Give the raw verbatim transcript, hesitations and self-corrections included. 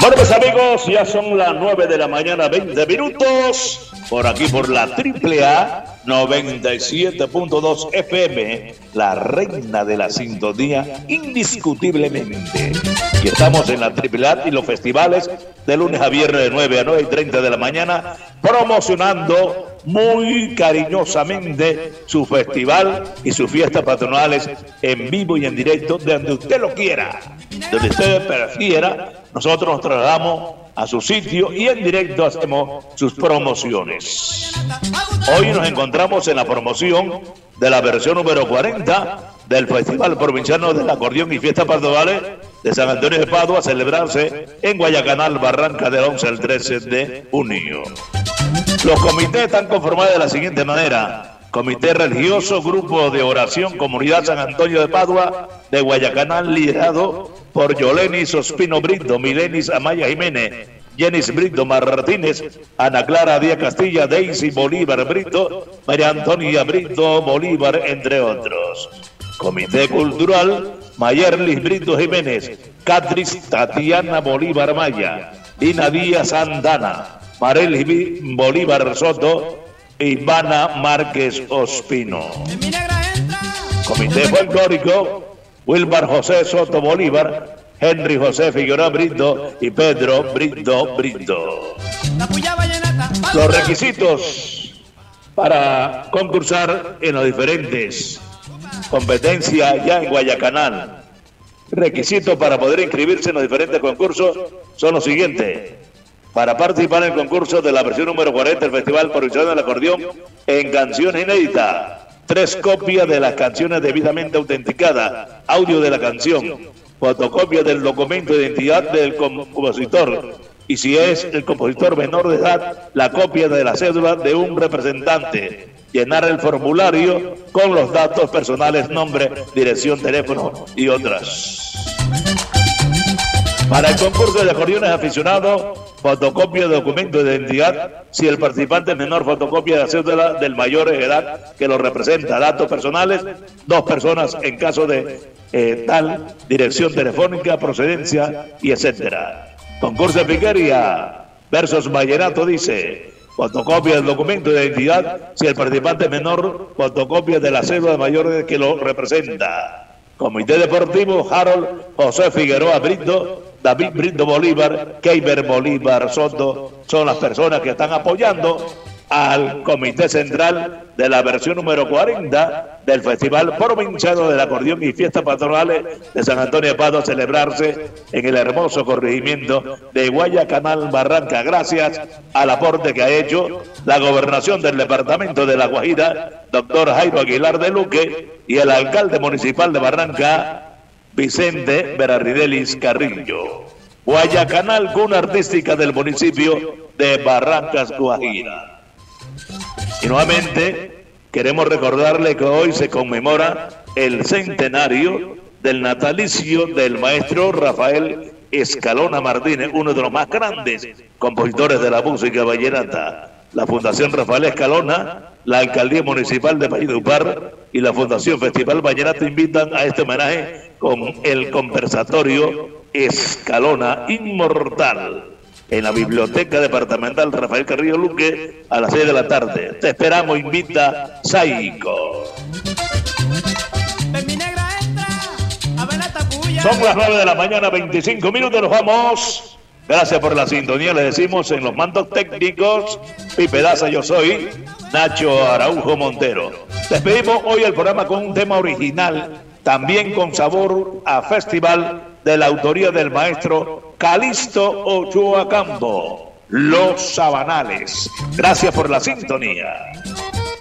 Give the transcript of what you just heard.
Bueno, pues amigos, ya son las nueve de la mañana, veinte minutos, por aquí por la Triple A noventa y siete punto dos F M, la reina de la sintonía, indiscutiblemente. Y estamos en la Triple A y los festivales de lunes a viernes de nueve a nueve y treinta de la mañana, promocionando muy cariñosamente su festival y sus fiestas patronales en vivo y en directo, de donde usted lo quiera, donde usted prefiera. Nosotros nos trasladamos a su sitio y en directo hacemos sus promociones. Hoy nos encontramos en la promoción de la versión número cuarenta del Festival Provinciano del Acordeón y Fiestas Patronales de San Antonio de Padua, a celebrarse en Guayacanal, Barranca, del once al trece de junio. Los comités están conformados de la siguiente manera: Comité Religioso, Grupo de Oración, Comunidad San Antonio de Padua de Guayacanal, liderado por Yolenis Ospino Brito, Milenis Amaya Jiménez, Jenis Brito Martínez, Ana Clara Díaz Castilla, Daisy Bolívar Brito, María Antonia Brito Bolívar, entre otros. Comité Cultural, Mayerlis Brito Jiménez, Catris Tatiana Bolívar Maya, Dina Díaz Santana, Marelis Bolívar Soto, Ivana Márquez Ospino. Comité Folclórico, Wilmar José Soto Bolívar, Henry José Figueroa Brito y Pedro Brito Brito. Los requisitos para concursar en las diferentes competencias ya en Guayacanal. Requisitos para poder inscribirse en los diferentes concursos son los siguientes: para participar en el concurso de la versión número cuarenta del Festival Provinciano del Acordeón en canciones inéditas, tres copias de las canciones debidamente autenticadas, audio de la canción, fotocopia del documento de identidad del compositor, y si es el compositor menor de edad, la copia de la cédula de un representante. Llenar el formulario con los datos personales, nombre, dirección, teléfono y otras. Para el concurso de acordeones aficionados, fotocopia de documento de identidad, si el participante es menor, fotocopia de la cédula del mayor de edad que lo representa. Datos personales, dos personas en caso de eh, tal, dirección telefónica, procedencia y etcétera. Concurso de piquería versus vallenato, dice: fotocopia del documento de identidad, si el participante es menor, fotocopia de la cédula del mayor de que lo representa. Comité Deportivo, Harold José Figueroa Brito, David Brito Bolívar, Keiber Bolívar Soto, son las personas que están apoyando al Comité Central de la versión número cuarenta del Festival Provinciano del Acordeón y Fiestas Patronales de San Antonio de Padua, a celebrarse en el hermoso corregimiento de Guayacanal, Barranca, gracias al aporte que ha hecho la gobernación del departamento de La Guajira, doctor Jairo Aguilar de Luque, y el alcalde municipal de Barranca, Vicente Berarridelis Carrillo. Guayacanal, cuna artística del municipio de Barrancas, Guajira. Y nuevamente queremos recordarle que hoy se conmemora el centenario del natalicio del maestro Rafael Escalona Martínez, uno de los más grandes compositores de la música vallenata. La Fundación Rafael Escalona, la Alcaldía Municipal de Valledupar y la Fundación Festival Vallenato invitan a este homenaje con el conversatorio Escalona Inmortal en la Biblioteca Departamental Rafael Carrillo Luque a las seis de la tarde. Te esperamos, invita Saico. Son las nueve de la mañana, veinticinco minutos, nos vamos. Gracias por la sintonía, le decimos en los mandos técnicos, Pipe Daza, yo soy Nacho Araujo Montero. Despedimos hoy el programa con un tema original, también con sabor a festival, de la autoría del maestro Calixto Ochoa Campo, Los Sabanales. Gracias por la sintonía.